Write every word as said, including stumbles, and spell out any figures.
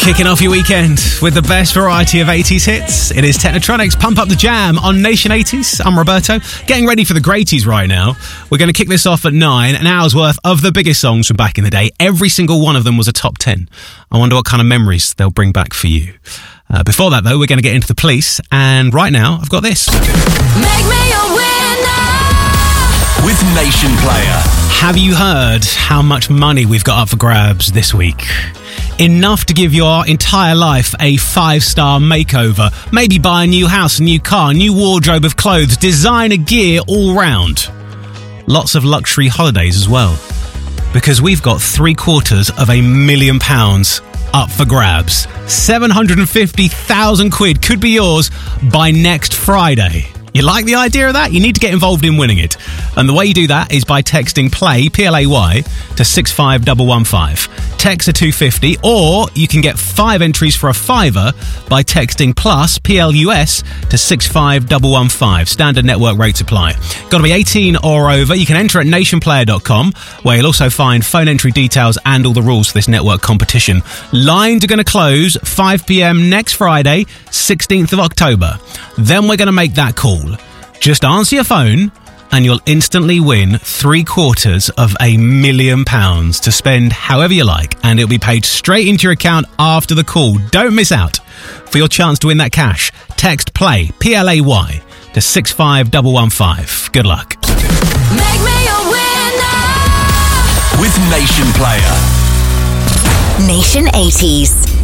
Kicking off your weekend with the best variety of eighties hits. It is Technotronic's Pump Up the Jam on Nation eighties. I'm Roberto, getting ready for the Greaties right now. We're going to kick this off at nine, an hour's worth of the biggest songs from back in the day. Every single one of them was a top ten. I wonder what kind of memories they'll bring back for you. Uh, before that, though, we're going to get into the police, and right now, I've got this. Make me a winner with Nation Player. Have you heard how much money we've got up for grabs this week? Enough to give your entire life a five-star makeover. Maybe buy a new house, a new car, a new wardrobe of clothes, designer gear all round. Lots of luxury holidays as well. Because we've got three quarters of a million pounds up for grabs. seven hundred fifty thousand quid could be yours by next Friday. You like the idea of that? You need to get involved in winning it. And the way you do that is by texting PLAY, P L A Y, to six five one one five. Text a two fifty, or you can get five entries for a fiver by texting PLUS, P L U S, to six five one one five. Standard network rates apply. Got to be eighteen or over. You can enter at nation player dot com, where you'll also find phone entry details and all the rules for this network competition. Lines are going to close five p.m. next Friday, sixteenth of October. Then we're going to make that call. Just answer your phone and you'll instantly win three quarters of a million pounds to spend however you like, and it'll be paid straight into your account after the call. Don't miss out. For your chance to win that cash, text PLAY, P L A Y, to six five one one five. Good luck. Make me a winner with Nation Player. Nation eighties.